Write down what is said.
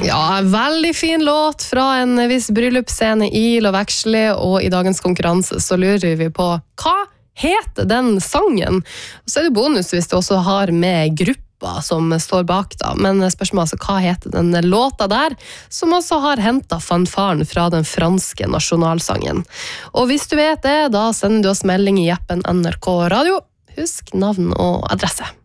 Ja, veldig fin låt fra en viss bryllupsscene i Love Actually, og i dagens konkurranse så lurer vi på hva heter den sangen? Så er det bonus hvis du også har med gruppa som står bak da, men spørsmålet altså hva heter den låta der, som også har hentet fanfaren fra den franske nasjonalsangen. Og hvis du vet det, da sender du oss melding i appen NRK Radio. Husk navn og adresse.